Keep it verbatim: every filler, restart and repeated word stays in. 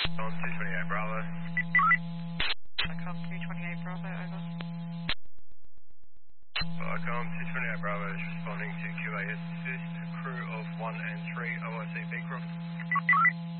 On two twenty-eight Bravo. Icon two twenty-eight Bravo, over. Icon two twenty-eight Bravo is responding to Q A assist, crew of one and three O I C Beecroft.